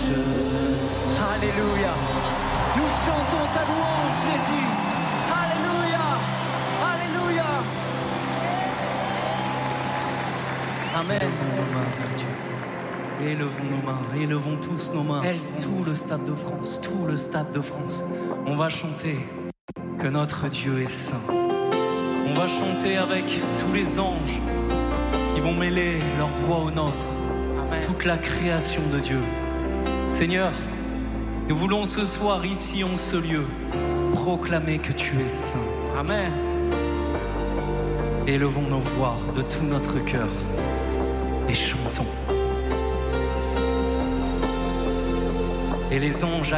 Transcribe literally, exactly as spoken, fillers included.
Alléluia. Nous chantons ta louange, Jésus. Alléluia. Alléluia. Amen. Élevons nos mains vers Dieu. Élevons nos mains, élevons tous nos mains. Élevons. Tout le stade de France, tout le stade de France. On va chanter que notre Dieu est saint. On va chanter avec tous les anges qui vont mêler leur voix aux nôtres. Amen. Toute la création de Dieu. Seigneur, nous voulons ce soir ici en ce lieu proclamer que tu es saint. Amen. Élevons nos voix de tout notre cœur et chantons. Et les anges